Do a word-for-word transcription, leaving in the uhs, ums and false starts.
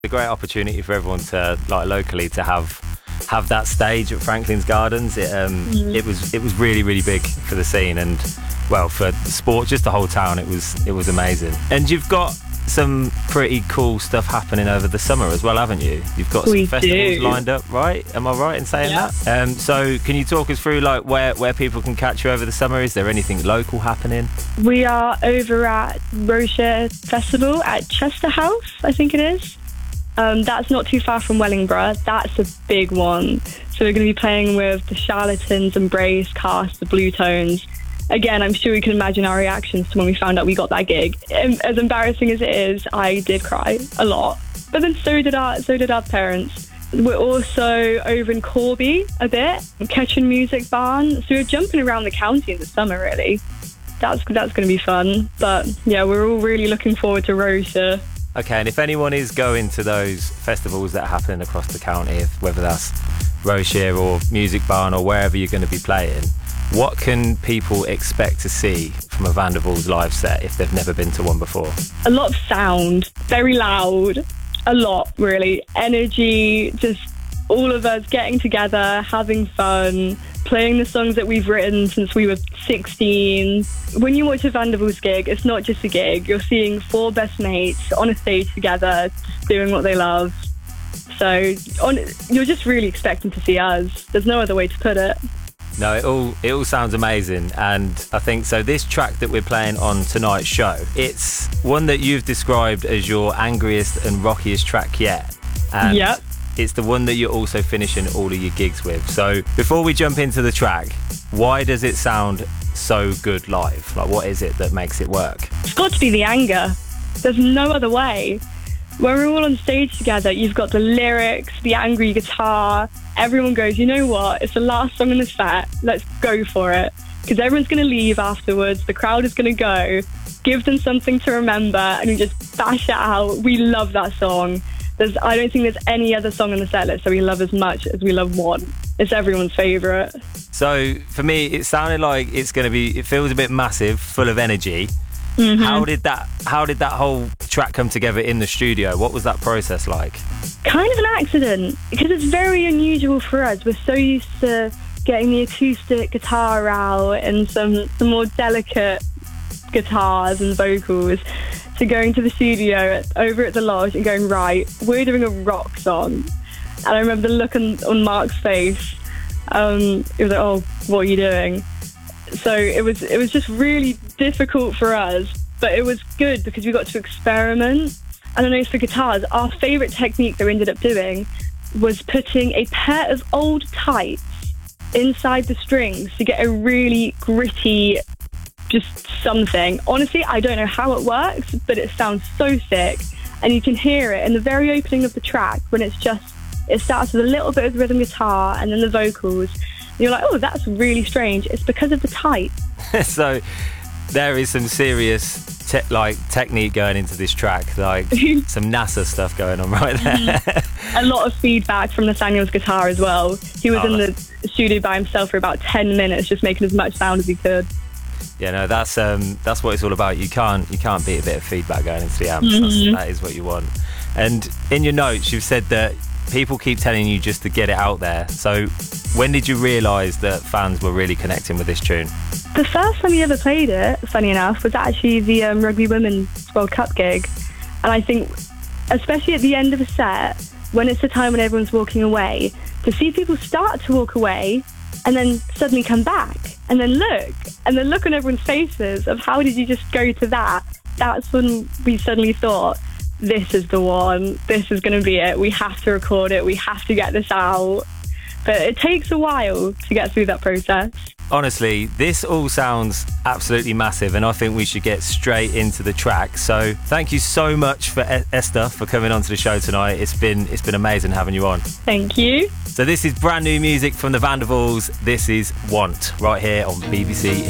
A great opportunity for everyone to, like, locally to have have that stage at Franklin's Gardens. It um mm. it was it was really really big for the scene, and well, for the sport, just the whole town. It was it was amazing. And you've got some pretty cool stuff happening over the summer as well, haven't you? You've got some we festivals do. lined up, right? Am I right in saying yeah. that? Um, so can you talk us through like where, where people can catch you over the summer? Is there anything local happening? We are over at Rocher Festival at Chester House, I think it is. Um, that's not too far from Wellingborough. That's a big one. So we're going to be playing with the Charlatans, Embrace, Cast, the Blue Tones. Again, I'm sure you can imagine our reactions to when we found out we got that gig. As embarrassing as it is, I did cry a lot. But then so did our, so did our parents. We're also over in Corby a bit, Ketchen Music Barn. So we're jumping around the county in the summer, really. That's that's going to be fun. But yeah, we're all really looking forward to Rocher. Okay, and if anyone is going to those festivals that are happening across the county, if, whether that's Rocher or Music Barn or wherever you're going to be playing, what can people expect to see from a Vandervols live set if they've never been to one before? A lot of sound, very loud, a lot really. Energy, just all of us getting together, having fun, playing the songs that we've written since we were sixteen. When you watch a Vandervols gig, it's not just a gig. You're seeing four best mates on a stage together, just doing what they love. So on, you're just really expecting to see us. There's no other way to put it. No, it all it all sounds amazing, and I think so. This track that we're playing on tonight's show, it's one that you've described as your angriest and rockiest track yet. And yep. It's the one that you're also finishing all of your gigs with. So before we jump into the track, why does it sound so good live? Like, what is it that makes it work? It's got to be the anger. There's no other way. When we're all on stage together, you've got the lyrics, the angry guitar. Everyone goes, you know what? It's the last song in the set. Let's go for it. Because everyone's going to leave afterwards. The crowd is going to go. Give them something to remember, and we just bash it out. We love that song. There's, I don't think there's any other song on the set list that we love as much as we love One. It's everyone's favourite. So for me, it sounded like it's going to be, it feels a bit massive, full of energy. Mm-hmm. How did that How did that whole track come together in the studio? What was that process like? Kind of an accident, because it's very unusual for us. We're so used to getting the acoustic guitar out and some, some more delicate guitars and vocals, to going to the studio over at the Lodge and going, right, we're doing a rock song. And I remember the look on, on Mark's face. Um, it was like, oh, what are you doing? So it was it was just really difficult for us, but it was good because we got to experiment. And I know for guitars, our favourite technique that we ended up doing was putting a pair of old tights inside the strings to get a really gritty, just something. Honestly, I don't know how it works, but it sounds so sick. And you can hear it in the very opening of the track when it's just, it starts with a little bit of rhythm guitar and then the vocals. You're like, oh, that's really strange. It's because of the tight. So there is some serious te- like technique going into this track, like some NASA stuff going on right there. A lot of feedback from Nathaniel's guitar as well. He was oh, in the studio by himself for about ten minutes, just making as much sound as he could. Yeah, no, that's um, that's what it's all about. You can't you can't beat a bit of feedback going into the amps. Mm-hmm. That's, that is what you want. And in your notes, you've said that people keep telling you just to get it out there. So when did you realise that fans were really connecting with this tune? The first time we ever played it, funny enough, was actually the um, Rugby Women's World Cup gig. And I think, especially at the end of a set, when it's the time when everyone's walking away, to see people start to walk away and then suddenly come back and then look, and then look on everyone's faces of how did you just go to that? That's when we suddenly thought, this is the one, this is going to be it, we have to record it, we have to get this out. But it takes a while to get through that process. Honestly, this all sounds absolutely massive, and I think we should get straight into the track. So thank you so much for Esther for coming onto the show tonight. It's been it's been amazing having you on. Thank you. So this is brand new music from the Vandervols. This is Want, right here on B B C